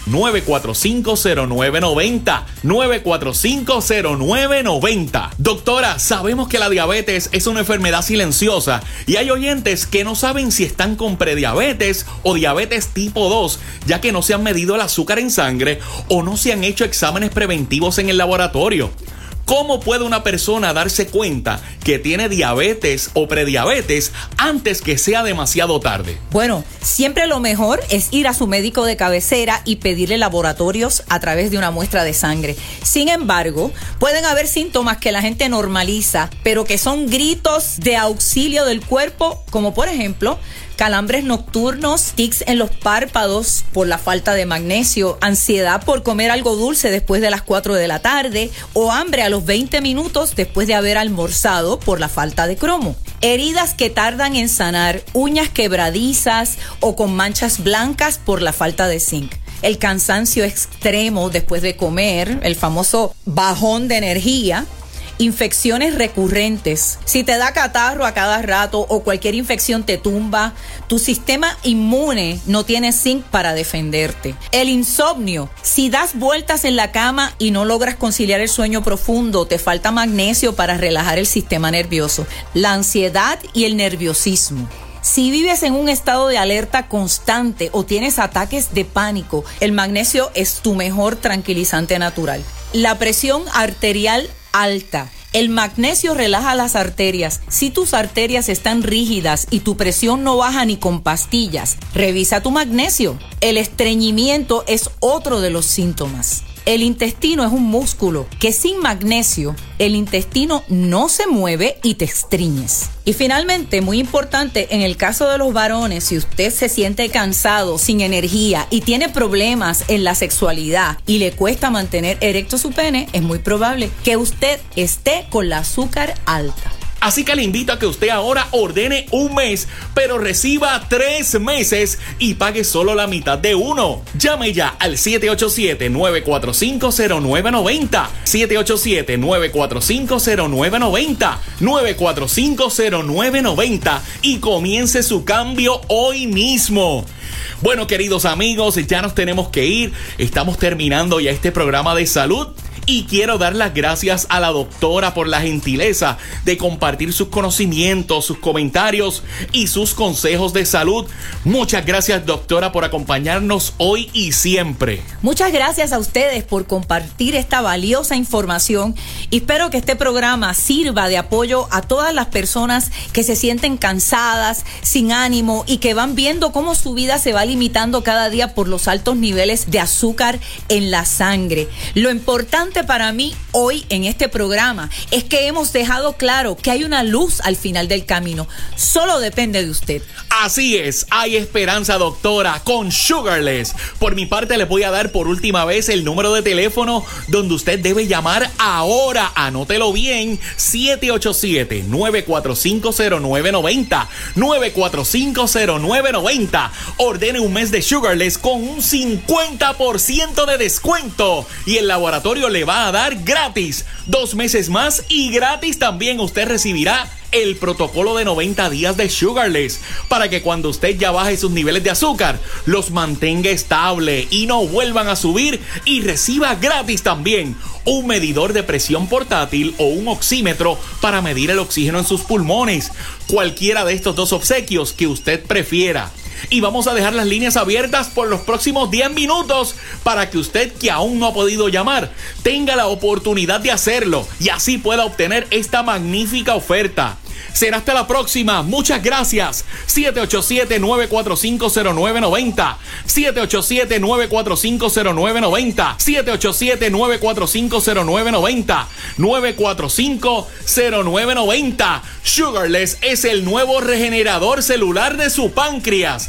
945-0990. 945-0990. Doctora, sabemos que la diabetes es una enfermedad silenciosa y hay oyentes que no saben si están con prediabetes o diabetes tipo 2, ya que no se han medido el azúcar en sangre o no se han hecho exámenes preventivos en el laboratorio. ¿Cómo puede una persona darse cuenta que tiene diabetes o prediabetes antes que sea demasiado tarde? Bueno, siempre lo mejor es ir a su médico de cabecera y pedirle laboratorios a través de una muestra de sangre. Sin embargo, pueden haber síntomas que la gente normaliza, pero que son gritos de auxilio del cuerpo, como por ejemplo calambres nocturnos, tics en los párpados por la falta de magnesio, ansiedad por comer algo dulce después de las 4 de la tarde o hambre a los 20 minutos después de haber almorzado por la falta de cromo. Heridas que tardan en sanar, uñas quebradizas o con manchas blancas por la falta de zinc. El cansancio extremo después de comer, el famoso bajón de energía. Infecciones recurrentes. Si te da catarro a cada rato o cualquier infección te tumba, tu sistema inmune no tiene zinc para defenderte. El insomnio. Si das vueltas en la cama y no logras conciliar el sueño profundo, te falta magnesio para relajar el sistema nervioso. La ansiedad y el nerviosismo. Si vives en un estado de alerta constante o tienes ataques de pánico, el magnesio es tu mejor tranquilizante natural. La presión arterial alta. El magnesio relaja las arterias. Si tus arterias están rígidas y tu presión no baja ni con pastillas, revisa tu magnesio. El estreñimiento es otro de los síntomas. El intestino es un músculo que sin magnesio el intestino no se mueve y te estreñes. Y finalmente, muy importante, en el caso de los varones, si usted se siente cansado, sin energía y tiene problemas en la sexualidad y le cuesta mantener erecto su pene, es muy probable que usted esté con la azúcar alta. Así que le invito a que usted ahora ordene un mes, pero reciba 3 meses y pague solo la mitad de uno. Llame ya al 787-945-0990. 787-945-0990. 945-0990 y comience su cambio hoy mismo. Bueno, queridos amigos, ya nos tenemos que ir. Estamos terminando ya este programa de salud. Y quiero dar las gracias a la doctora por la gentileza de compartir sus conocimientos, sus comentarios y sus consejos de salud. Muchas gracias, doctora, por acompañarnos hoy y siempre. Muchas gracias a ustedes por compartir esta valiosa información. Y espero que este programa sirva de apoyo a todas las personas que se sienten cansadas, sin ánimo y que van viendo cómo su vida se va limitando cada día por los altos niveles de azúcar en la sangre. Lo importante para mí hoy en este programa es que hemos dejado claro que hay una luz al final del camino. Solo depende de usted. Así es, hay esperanza, doctora, con Sugarless. Por mi parte, le voy a dar por última vez el número de teléfono donde usted debe llamar ahora. Anótelo bien: 787-945-0990. 945-0990. Ordene un mes de Sugarless con un 50% de descuento y el laboratorio le va a dar gratis 2 meses más y gratis también usted recibirá el protocolo de 90 días de Sugarless para que cuando usted ya baje sus niveles de azúcar los mantenga estable y no vuelvan a subir, y reciba gratis también un medidor de presión portátil o un oxímetro para medir el oxígeno en sus pulmones. Cualquiera de estos 2 obsequios que usted prefiera. Y vamos a dejar las líneas abiertas por los próximos 10 minutos para que usted, que aún no ha podido llamar, tenga la oportunidad de hacerlo y así pueda obtener esta magnífica oferta. Será hasta la próxima. Muchas gracias. 787-945-0990. 787-945-0990. 787-945-0990. 945-0990. Sugarless es el nuevo regenerador celular de su páncreas.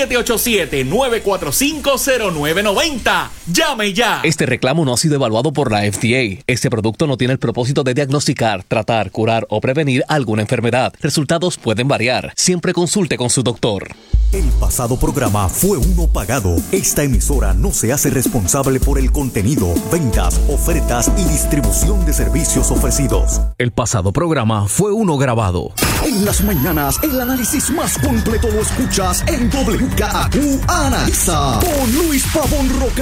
787-945-0990. Llame ya. Este reclamo no ha sido evaluado por la FDA. Este producto no tiene el propósito de diagnosticar, tratar, curar o prevenir alguna enfermedad. Resultados pueden variar. Siempre consulte con su doctor. El pasado programa fue uno pagado. Esta emisora no se hace responsable por el contenido, ventas, ofertas y distribución de servicios ofrecidos. El pasado programa fue uno grabado. En las mañanas, el análisis más completo lo escuchas en WKAQ Analiza con Luis Pavón Roca.